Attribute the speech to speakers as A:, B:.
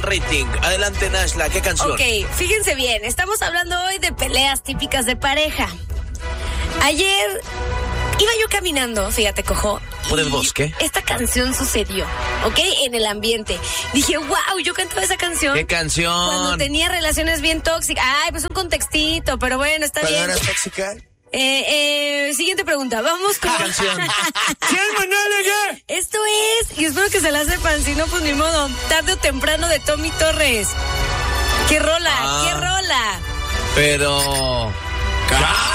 A: rating. Adelante, Nashla, ¿qué canción?
B: Ok, fíjense bien, estamos hablando hoy de peleas típicas de pareja. Ayer iba yo caminando, fíjate, Cojo.
A: ¿Por el bosque?
B: Esta canción sucedió, ¿ok? En el ambiente. Dije, wow, yo cantaba esa canción.
A: ¿Qué canción?
B: Cuando tenía relaciones bien tóxicas. Ay, pues un contextito, pero bueno, está bien.
C: ¿Cuándo eras tóxica?
B: Siguiente pregunta, vamos con...
A: ¿Qué canción?
B: Esto es, y espero que se la sepan, si no, pues ni modo. Tarde o temprano de Tommy Torres. ¡Qué rola, qué rola!
A: Pero...